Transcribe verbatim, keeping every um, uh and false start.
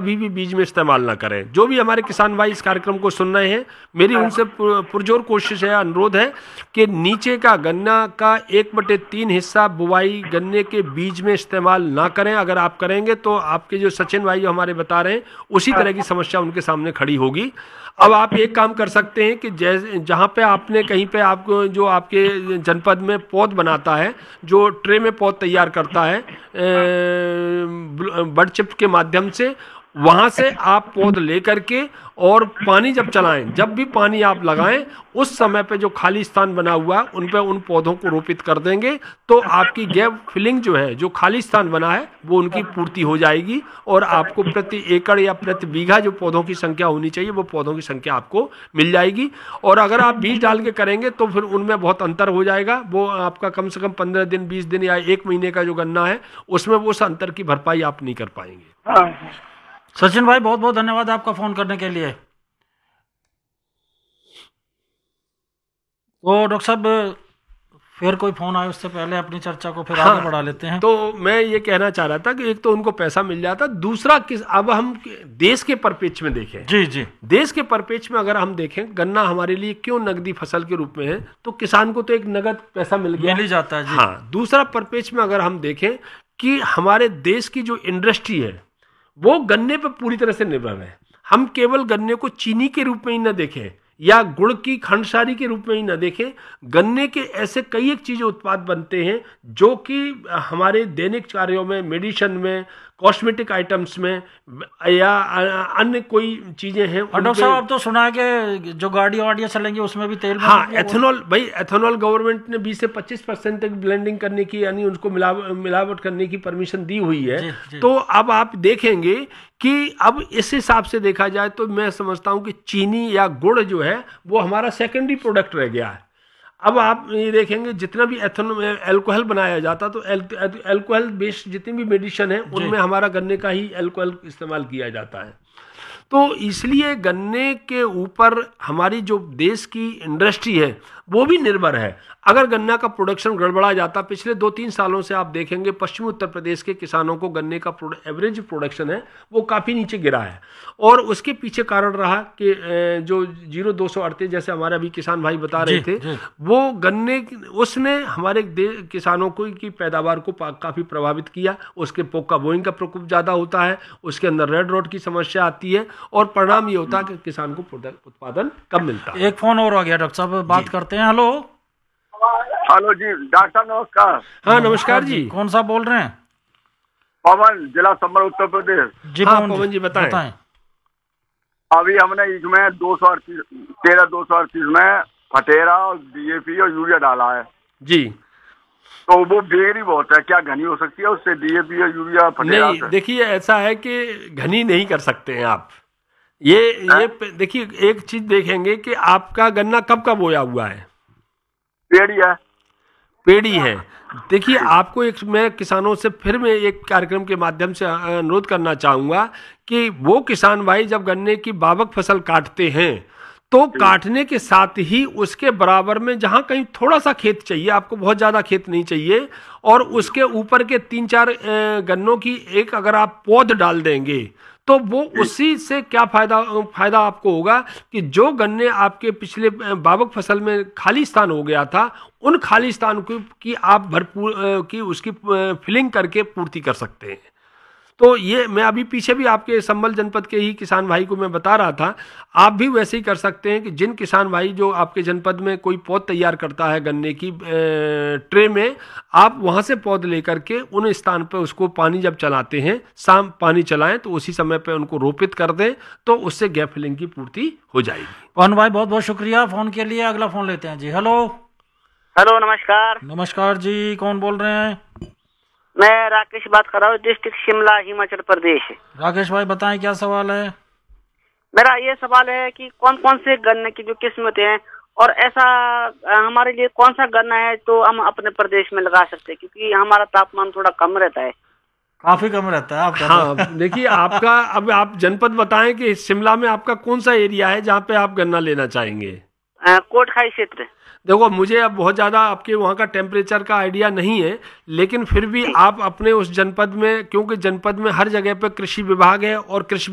कभी भी बीज में इस्तेमाल ना करें। जो भी हमारे किसान भाई इस कार्यक्रम को सुन रहे हैं, मेरी उनसे पुरजोर कोशिश है, अनुरोध है कि नीचे का गन्ना का एक बटे तीन हिस्सा बुवाई गन्ने के बीज में इस्तेमाल ना करें। अगर आप करेंगे तो आपके जो सचिन भाई जो हमारे बता रहे हैं उसी तरह की समस्या उनके सामने खड़ी होगी। अब आप एक काम कर सकते हैं कि जैसे जहाँ पे आपने कहीं पे आपको जो आपके जनपद में पौध बनाता है, जो ट्रे में पौध तैयार करता है बर्ड चिप के माध्यम से, वहाँ से आप पौध लेकर के और पानी जब चलाएं, जब भी पानी आप लगाएं उस समय पे जो खाली स्थान बना हुआ है उन पे उन पौधों को रोपित कर देंगे तो आपकी गैप फिलिंग जो है, जो खाली स्थान बना है वो उनकी पूर्ति हो जाएगी और आपको प्रति एकड़ या प्रति बीघा जो पौधों की संख्या होनी चाहिए वो पौधों की संख्या आपको मिल जाएगी। और अगर आप बीज डाल के करेंगे तो फिर उनमें बहुत अंतर हो जाएगा। वो आपका कम से कम पंद्रह दिन बीस दिन या एक महीने का जो गन्ना है उसमें वो उस अंतर की भरपाई आप नहीं कर पाएंगे। सचिन भाई बहुत बहुत धन्यवाद आपका फोन करने के लिए। तो डॉक्टर साहब फिर कोई फोन आए उससे पहले अपनी चर्चा को फिर हाँ, आगे बढ़ा लेते हैं। तो मैं ये कहना चाह रहा था कि एक तो उनको पैसा मिल जाता, दूसरा किस अब हम देश के परिप्रेक्ष्य में देखें। जी जी देश के परिप्रेक्ष्य में अगर हम देखें गन्ना हमारे लिए क्यों नगदी फसल के रूप में है, तो किसान को तो एक नगद पैसा मिल गया, मिल ही जाता है जी। हाँ, दूसरा परिप्रेक्ष्य में अगर हम देखें कि हमारे देश की जो इंडस्ट्री है वो गन्ने पर पूरी तरह से निर्भर है। हम केवल गन्ने को चीनी के रूप में ही न देखें या गुड़ की खंडसारी के रूप में ही न देखें, गन्ने के ऐसे कई एक चीज़ें उत्पाद बनते हैं जो कि हमारे दैनिक कार्यों में, मेडिसिन में, कॉस्मेटिक आइटम्स में या अन्य कोई चीजें हैं। डॉक्टर साहब आप तो सुना है कि जो गाड़ी वाड़ियाँ चलेंगी उसमें भी तेल, हाँ, एथेनॉल, भाई एथेनॉल गवर्नमेंट ने बीस से पच्चीस परसेंट तक ब्लेंडिंग करने की यानी उसको मिलावट मिलावट करने की परमिशन दी हुई है। जी, जी। तो अब आप देखेंगे कि अब इस हिसाब से देखा जाए तो मैं समझता हूँ कि चीनी या गुड़ जो है वो हमारा सेकेंडरी प्रोडक्ट रह गया है। अब आप ये देखेंगे जितना भी एथेनॉल एल्कोहल बनाया जाता तो एल्कोहल बेस्ड जितनी भी मेडिसिन है उनमें हमारा गन्ने का ही एल्कोहल इस्तेमाल किया जाता है। तो इसलिए गन्ने के ऊपर हमारी जो देश की इंडस्ट्री है वो भी निर्भर है। अगर गन्ना का प्रोडक्शन गड़बड़ा जाता, पिछले दो तीन सालों से आप देखेंगे पश्चिमी उत्तर प्रदेश के किसानों को गन्ने का एवरेज प्रोडक्शन है वो काफ़ी नीचे गिरा है और उसके पीछे कारण रहा कि जो जीरो दो सौ अड़तीस जैसे हमारे अभी किसान भाई बता रहे थे जी, जी। वो गन्ने उसने हमारे किसानों को की पैदावार को काफ़ी प्रभावित किया। उसके पोका बोइंग का प्रकोप ज़्यादा होता है, उसके अंदर रेड रोड की समस्या आती है और परिणाम ये होता है कि किसान को उत्पादन कम मिलता है। एक फोन और आ गया डॉक्टर साहब, बात करते हैं। हेलो हेलो जी डॉक्टर साहब नमस्कार। हाँ नमस्कार जी, कौन सा बोल रहे हैं? पवन, जिला संभल, उत्तर प्रदेश। जी हाँ, पवन जी बताएं। बताएं। अभी हमने इसमें दो सौ अड़तीस तेरह दो सौ अड़तीस में फटेरा और डीएपी और यूरिया डाला है जी। तो वो बेगरी बहुत है, क्या घनी हो सकती है उससे डीएपी और यूरिया फटेरा? नहीं, देखिए ऐसा है कि घनी नहीं कर सकते हैं आप। ये है? ये देखिए एक चीज देखेंगे कि आपका गन्ना कब का बोया हुआ है? पेड़ी है। पेड़ी है। देखिए आपको एक मैं किसानों से फिर मैं एक कार्यक्रम के माध्यम से अनुरोध करना चाहूँगा कि वो किसान भाई जब गन्ने की बावक फसल काटते हैं तो काटने के साथ ही उसके बराबर में जहाँ कहीं थोड़ा सा खेत चाहिए, आपको बहुत ज़्यादा खेत नहीं चाहिए, और उसके ऊपर के तीन चार गन्नों की एक अगर आप पौध डाल देंगे तो वो उसी से क्या फायदा फायदा आपको होगा कि जो गन्ने आपके पिछले बावक फसल में खाली स्थान हो गया था उन खाली स्थान को की आप भरपूर की उसकी फिलिंग करके पूर्ति कर सकते हैं। तो ये मैं अभी पीछे भी आपके संभल जनपद के ही किसान भाई को मैं बता रहा था, आप भी वैसे ही कर सकते हैं कि जिन किसान भाई जो आपके जनपद में कोई पौध तैयार करता है गन्ने की ट्रे में, आप वहाँ से पौध लेकर के उन स्थान पर उसको पानी जब चलाते हैं, शाम पानी चलाएं तो उसी समय पर उनको रोपित कर दें तो उससे गैप फिलिंग की पूर्ति हो जाएगी। पवन भाई बहुत बहुत शुक्रिया फोन के लिए। अगला फोन लेते हैं जी। हेलो हेलो नमस्कार। नमस्कार जी, कौन बोल रहे हैं? मैं राकेश बात कर रहा हूँ, डिस्ट्रिक्ट शिमला, हिमाचल प्रदेश। राकेश भाई बताएं क्या सवाल है? मेरा ये सवाल है कि कौन कौन से गन्ने की जो किस्म होते हैं और ऐसा हमारे लिए कौन सा गन्ना है तो हम अपने प्रदेश में लगा सकते हैं, क्योंकि हमारा तापमान थोड़ा कम रहता है। काफी कम रहता है आपका? हाँ देखिए आपका अब आप जनपद बताएं कि शिमला में आपका कौन सा एरिया है जहाँ पे आप गन्ना लेना चाहेंगे? कोटखाई क्षेत्र। देखो मुझे अब बहुत ज़्यादा आपके वहाँ का टेम्परेचर का आइडिया नहीं है, लेकिन फिर भी आप अपने उस जनपद में, क्योंकि जनपद में हर जगह पे कृषि विभाग है और कृषि